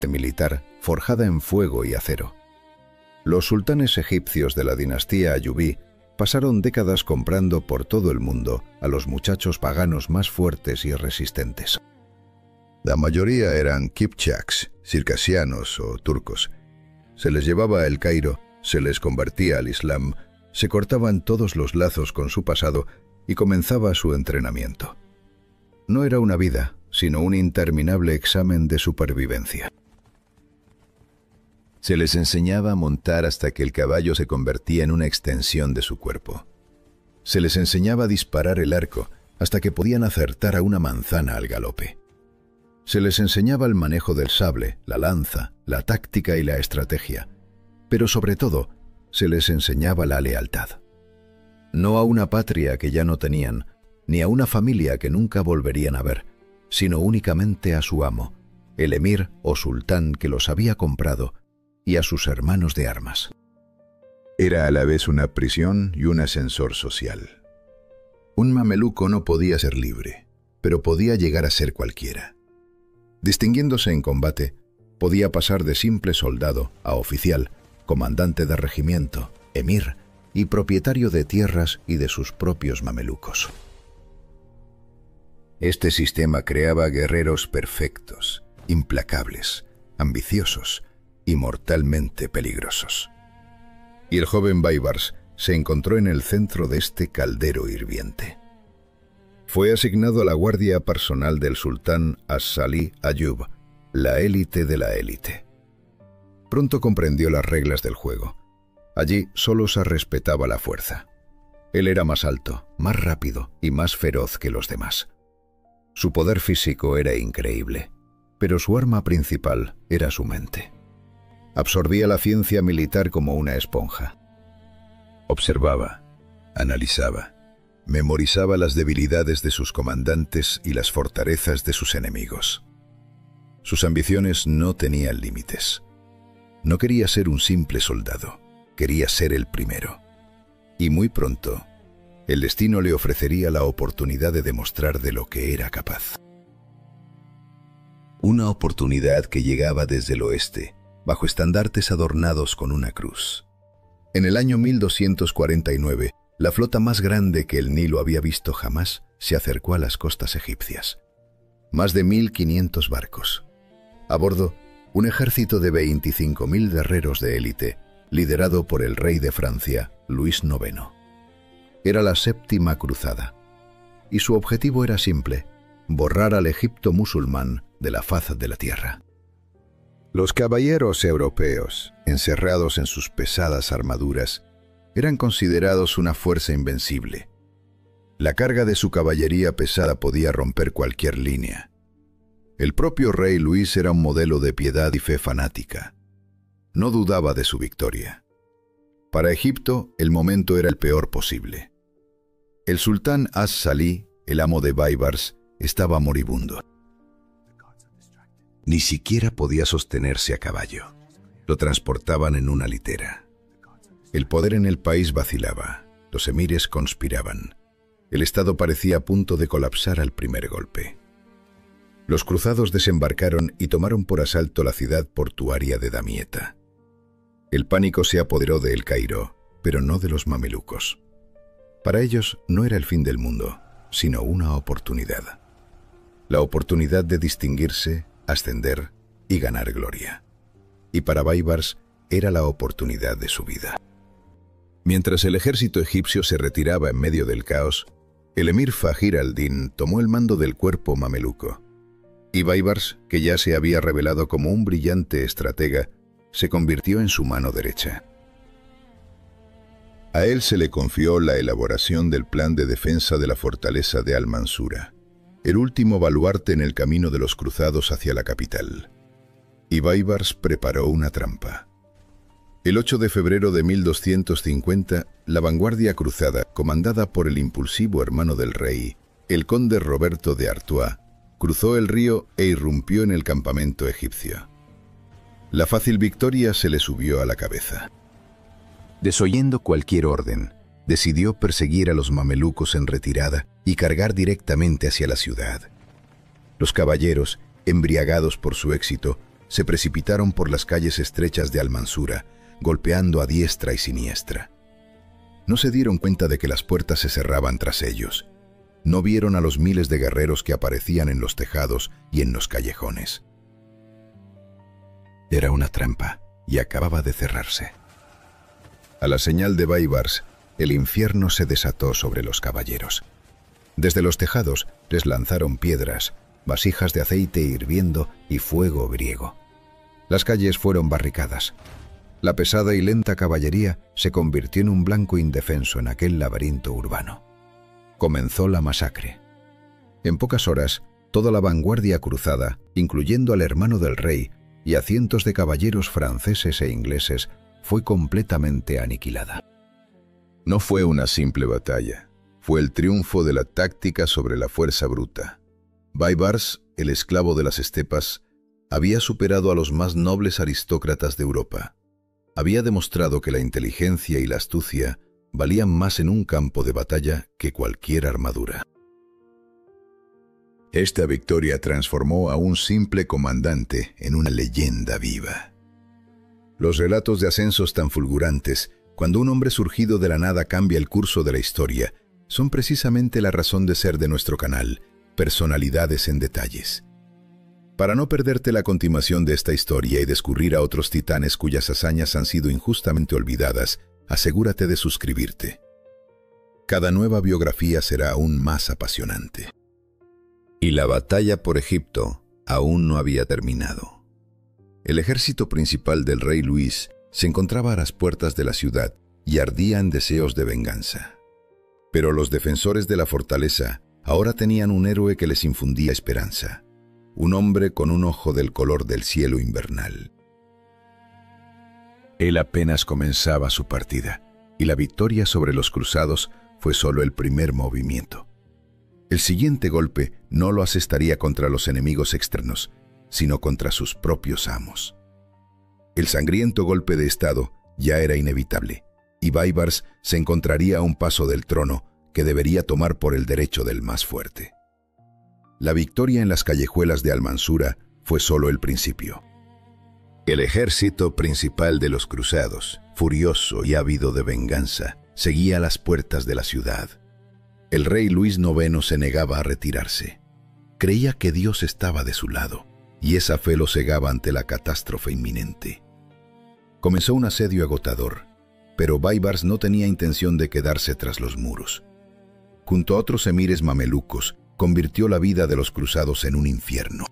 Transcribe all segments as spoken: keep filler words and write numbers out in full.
militar forjada en fuego y acero. Los sultanes egipcios de la dinastía Ayubí pasaron décadas comprando por todo el mundo a los muchachos paganos más fuertes y resistentes. La mayoría eran kipchaks, circasianos o turcos. Se les llevaba a El Cairo, se les convertía al Islam, se cortaban todos los lazos con su pasado y comenzaba su entrenamiento. No era una vida, sino un interminable examen de supervivencia. Se les enseñaba a montar hasta que el caballo se convertía en una extensión de su cuerpo. Se les enseñaba a disparar el arco hasta que podían acertar a una manzana al galope. Se les enseñaba el manejo del sable, la lanza, la táctica y la estrategia, pero sobre todo, se les enseñaba la lealtad. No a una patria que ya no tenían, ni a una familia que nunca volverían a ver, sino únicamente a su amo, el emir o sultán que los había comprado, y a sus hermanos de armas. Era a la vez una prisión y un ascensor social. Un mameluco no podía ser libre, pero podía llegar a ser cualquiera. Distinguiéndose en combate, podía pasar de simple soldado a oficial, comandante de regimiento, emir y propietario de tierras y de sus propios mamelucos. Este sistema creaba guerreros perfectos, implacables, ambiciosos y mortalmente peligrosos. Y el joven Baibars se encontró en el centro de este caldero hirviente. Fue asignado a la guardia personal del sultán As-Salih Ayub, la élite de la élite. Pronto comprendió las reglas del juego. Allí solo se respetaba la fuerza. Él era más alto, más rápido y más feroz que los demás. Su poder físico era increíble, pero su arma principal era su mente. Absorbía la ciencia militar como una esponja. Observaba, analizaba, memorizaba las debilidades de sus comandantes y las fortalezas de sus enemigos. Sus ambiciones no tenían límites. No quería ser un simple soldado, quería ser el primero. Y muy pronto, el destino le ofrecería la oportunidad de demostrar de lo que era capaz. Una oportunidad que llegaba desde el oeste, bajo estandartes adornados con una cruz. En el año mil doscientos cuarenta y nueve, la flota más grande que el Nilo había visto jamás se acercó a las costas egipcias. Más de mil quinientos barcos. A bordo, un ejército de veinticinco mil guerreros de élite, liderado por el rey de Francia, Luis noveno. Era la séptima cruzada, y su objetivo era simple: borrar al Egipto musulmán de la faz de la tierra. Los caballeros europeos, encerrados en sus pesadas armaduras, eran considerados una fuerza invencible. La carga de su caballería pesada podía romper cualquier línea. El propio rey Luis era un modelo de piedad y fe fanática. No dudaba de su victoria. Para Egipto, el momento era el peor posible. El sultán As-Salih, el amo de Baibars, estaba moribundo. Ni siquiera podía sostenerse a caballo. Lo transportaban en una litera. El poder en el país vacilaba. Los emires conspiraban. El Estado parecía a punto de colapsar al primer golpe. Los cruzados desembarcaron y tomaron por asalto la ciudad portuaria de Damieta. El pánico se apoderó de El Cairo, pero no de los mamelucos. Para ellos no era el fin del mundo, sino una oportunidad. La oportunidad de distinguirse, ascender y ganar gloria. Y para Baibars era la oportunidad de su vida. Mientras el ejército egipcio se retiraba en medio del caos, el emir Fajir al-Din tomó el mando del cuerpo mameluco. Y Baibars, que ya se había revelado como un brillante estratega, se convirtió en su mano derecha. A él se le confió la elaboración del plan de defensa de la fortaleza de Al-Mansura, el último baluarte en el camino de los cruzados hacia la capital. Y Baibars preparó una trampa. El ocho de febrero de mil doscientos cincuenta, la vanguardia cruzada, comandada por el impulsivo hermano del rey, el conde Roberto de Artois, cruzó el río e irrumpió en el campamento egipcio. La fácil victoria se le subió a la cabeza. Desoyendo cualquier orden, decidió perseguir a los mamelucos en retirada y cargar directamente hacia la ciudad. Los caballeros, embriagados por su éxito, se precipitaron por las calles estrechas de Al-Mansura, golpeando a diestra y siniestra. No se dieron cuenta de que las puertas se cerraban tras ellos. No vieron a los miles de guerreros que aparecían en los tejados y en los callejones. Era una trampa y acababa de cerrarse. A la señal de Baibars, el infierno se desató sobre los caballeros. Desde los tejados les lanzaron piedras, vasijas de aceite hirviendo y fuego griego. Las calles fueron barricadas. La pesada y lenta caballería se convirtió en un blanco indefenso en aquel laberinto urbano. Comenzó la masacre. En pocas horas, toda la vanguardia cruzada, incluyendo al hermano del rey y a cientos de caballeros franceses e ingleses, fue completamente aniquilada. No fue una simple batalla, fue el triunfo de la táctica sobre la fuerza bruta. Baibars, el esclavo de las estepas, había superado a los más nobles aristócratas de Europa. Había demostrado que la inteligencia y la astucia valían más en un campo de batalla que cualquier armadura. Esta victoria transformó a un simple comandante en una leyenda viva. Los relatos de ascensos tan fulgurantes, cuando un hombre surgido de la nada cambia el curso de la historia, son precisamente la razón de ser de nuestro canal, Personalidades en Detalles. Para no perderte la continuación de esta historia y descubrir a otros titanes cuyas hazañas han sido injustamente olvidadas, asegúrate de suscribirte. Cada nueva biografía será aún más apasionante. Y la batalla por Egipto aún no había terminado. El ejército principal del rey Luis se encontraba a las puertas de la ciudad y ardía en deseos de venganza. Pero los defensores de la fortaleza ahora tenían un héroe que les infundía esperanza. Un hombre con un ojo del color del cielo invernal. Él apenas comenzaba su partida, y la victoria sobre los cruzados fue solo el primer movimiento. El siguiente golpe no lo asestaría contra los enemigos externos, sino contra sus propios amos. El sangriento golpe de estado ya era inevitable, y Baibars se encontraría a un paso del trono que debería tomar por el derecho del más fuerte. La victoria en las callejuelas de Al-Mansura fue solo el principio. El ejército principal de los cruzados, furioso y ávido de venganza, seguía a las puertas de la ciudad. El rey Luis noveno se negaba a retirarse. Creía que Dios estaba de su lado, y esa fe lo cegaba ante la catástrofe inminente. Comenzó un asedio agotador, pero Baibars no tenía intención de quedarse tras los muros. Junto a otros emires mamelucos, convirtió la vida de los cruzados en un infierno.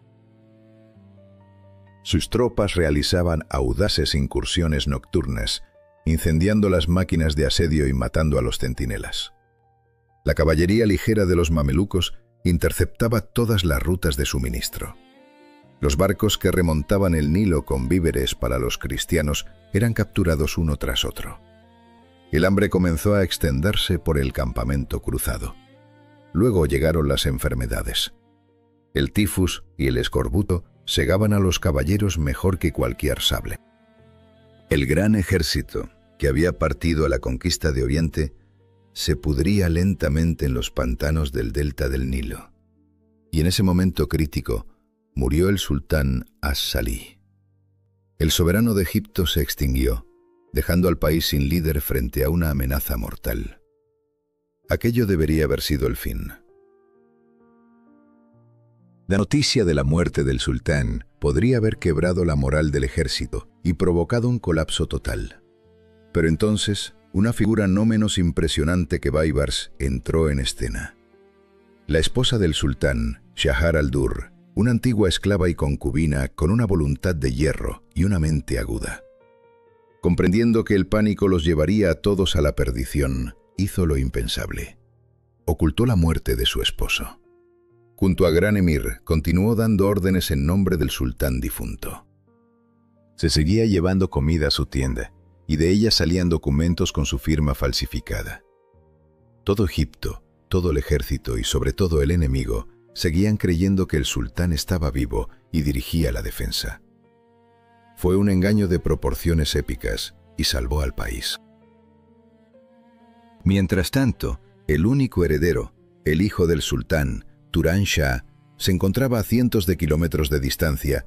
Sus tropas realizaban audaces incursiones nocturnas, incendiando las máquinas de asedio y matando a los centinelas. La caballería ligera de los mamelucos interceptaba todas las rutas de suministro. Los barcos que remontaban el Nilo con víveres para los cristianos eran capturados uno tras otro. El hambre comenzó a extenderse por el campamento cruzado. Luego llegaron las enfermedades. El tifus y el escorbuto segaban a los caballeros mejor que cualquier sable. El gran ejército, que había partido a la conquista de Oriente, se pudría lentamente en los pantanos del delta del Nilo. Y en ese momento crítico murió el sultán As-Salih. El soberano de Egipto se extinguió, dejando al país sin líder frente a una amenaza mortal. Aquello debería haber sido el fin. La noticia de la muerte del sultán podría haber quebrado la moral del ejército y provocado un colapso total. Pero entonces, una figura no menos impresionante que Baibars entró en escena. La esposa del sultán, Shahar al-Durr, una antigua esclava y concubina con una voluntad de hierro y una mente aguda. Comprendiendo que el pánico los llevaría a todos a la perdición, hizo lo impensable. Ocultó la muerte de su esposo. Junto a Gran Emir, continuó dando órdenes en nombre del sultán difunto. Se seguía llevando comida a su tienda, y de ella salían documentos con su firma falsificada. Todo Egipto, todo el ejército y sobre todo el enemigo, seguían creyendo que el sultán estaba vivo y dirigía la defensa. Fue un engaño de proporciones épicas y salvó al país. Mientras tanto, el único heredero, el hijo del sultán, Turan Shah, se encontraba a cientos de kilómetros de distancia,